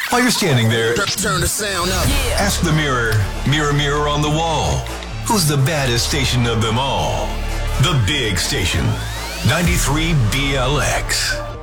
While you're standing there, turn the sound up. ask the mirror, mirror, mirror on the wall, who's the baddest station of them all? The Big Station, 93 BLX.